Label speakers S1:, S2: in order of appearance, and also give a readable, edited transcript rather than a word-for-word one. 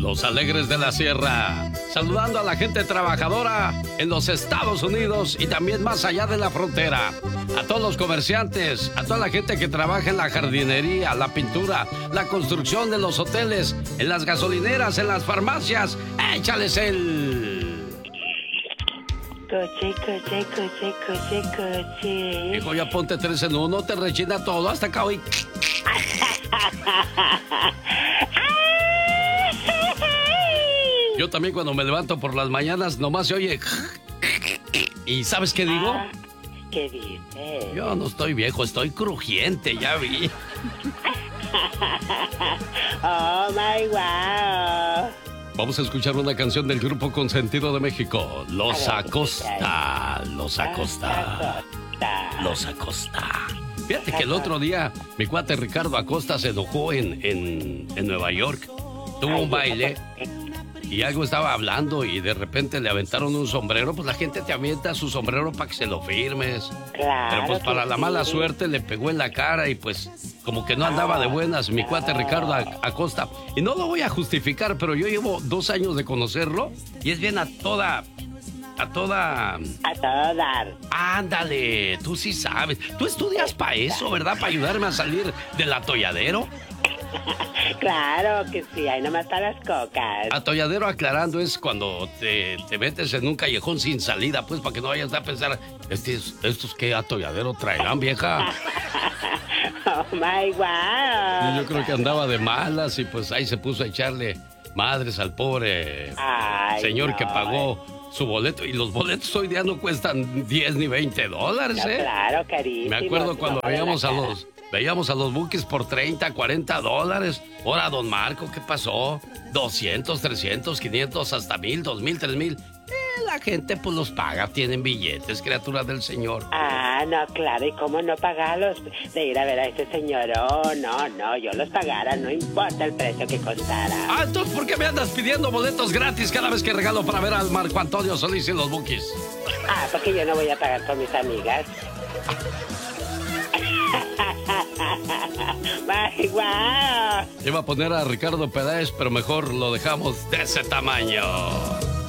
S1: Los Alegres de la Sierra, saludando a la gente trabajadora en los Estados Unidos y también más allá de la frontera. A todos los comerciantes, a toda la gente que trabaja en la jardinería, la pintura, la construcción de los hoteles, en las gasolineras, en las farmacias. ¡Échales el...
S2: Coche, coche, coche, coche, coche.
S1: Hijo, ya ponte 3 en 1, te rechina todo hasta acá hoy. Yo también cuando me levanto por las mañanas nomás se oye... ¿Y sabes qué digo?
S2: ¿Qué dices?
S1: Yo no estoy viejo, estoy crujiente, ya vi.
S2: Oh, my wow.
S1: Vamos a escuchar una canción del grupo Consentido de México. Los Acosta. Los Acosta. Los Acosta. Fíjate que el otro día mi cuate Ricardo Acosta se enojó en Nueva York. Tuvo un baile y algo estaba hablando y de repente le aventaron un sombrero. Pues la gente te avienta su sombrero para que se lo firmes.
S2: Claro.
S1: Pero pues para la mala suerte le pegó en la cara y pues como que no andaba de buenas mi cuate Ricardo Acosta. Y no lo voy a justificar, pero yo llevo 2 años de conocerlo y es bien a toda... A todo dar. Ándale, tú sí sabes. Tú estudias para eso, ¿verdad? Para ayudarme a salir del atolladero.
S2: Claro que sí, ahí nomás están las cocas.
S1: Atolladero, aclarando, es cuando te metes en un callejón sin salida, pues para que no vayas a pensar, ¿estos qué atolladero traerán, vieja?
S2: Oh my wow.
S1: Yo creo que andaba de malas y pues ahí se puso a echarle madres al pobre señor que pagó su boleto. Y los boletos hoy día no cuestan 10 ni 20 dólares, ¿eh?
S2: No, claro, carísimo.
S1: Me acuerdo cuando veíamos a los Bukis por 30, 40 dólares. Ahora, don Marco, ¿qué pasó? 200, 300, 500, hasta 1000, 2000, 3000. La gente pues los paga, tienen billetes, criaturas del señor.
S2: No, claro, ¿y cómo no pagarlos? De ir a ver a ese señor, no, yo los pagara, no importa el precio que costara.
S1: Entonces, ¿por qué me andas pidiendo boletos gratis cada vez que regalo para ver al Marco Antonio Solís y los Bukis?
S2: Porque yo no voy a pagar por mis amigas. ¡Ay, guau!
S1: Iba a poner a Ricardo Peláez, pero mejor lo dejamos de ese tamaño.